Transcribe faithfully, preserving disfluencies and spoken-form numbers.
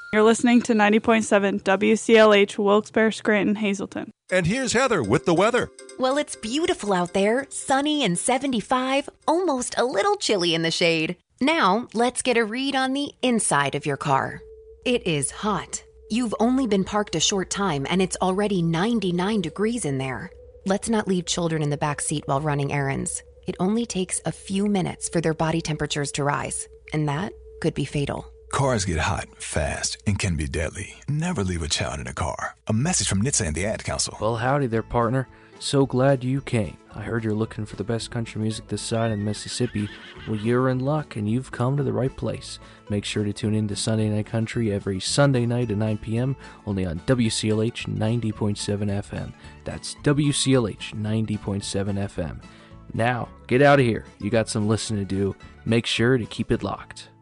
You're listening to ninety point seven W C L H Wilkes-Barre, Scranton, Hazleton. And here's Heather with the weather. Well, it's beautiful out there, sunny and seventy-five, almost a little chilly in the shade. Now, let's get a read on the inside of your car. It is hot. You've only been parked a short time and it's already ninety-nine degrees in there. Let's not leave children in the back seat while running errands. It only takes a few minutes for their body temperatures to rise, and that could be fatal. Cars get hot, fast, and can be deadly. Never leave a child in a car. A message from N H T S A and the Ad Council. Well, howdy there, partner. So glad you came. I heard you're looking for the best country music this side of the Mississippi. Well, you're in luck, and you've come to the right place. Make sure to tune in to Sunday Night Country every Sunday night at nine p.m., only on W C L H ninety point seven F M. That's W C L H ninety point seven F M. Now, get out of here. You got some listening to do. Make sure to keep it locked.